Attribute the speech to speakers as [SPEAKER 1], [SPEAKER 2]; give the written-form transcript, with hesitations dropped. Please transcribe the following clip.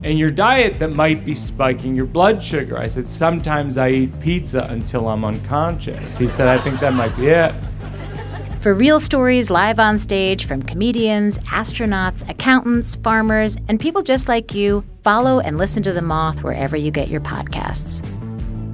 [SPEAKER 1] and your diet that might be spiking your blood sugar. I said, sometimes I eat pizza until I'm unconscious. He said, I think that might be it.
[SPEAKER 2] For real stories live on stage from comedians, astronauts, accountants, farmers, and people just like you, follow and listen to The Moth wherever you get your podcasts.